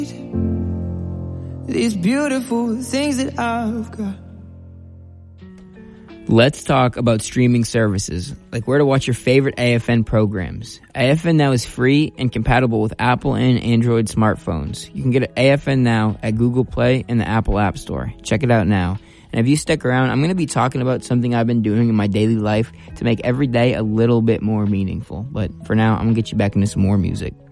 these beautiful things that I've got. Let's talk about streaming services, like where to watch your favorite AFN programs. AFN Now is free and compatible with Apple and Android smartphones. You can get AFN Now at Google Play and the Apple App Store. Check it out now. And if you stick around, I'm going to be talking about something I've been doing in my daily life to make every day a little bit more meaningful. But for now, I'm going to get you back into some more music.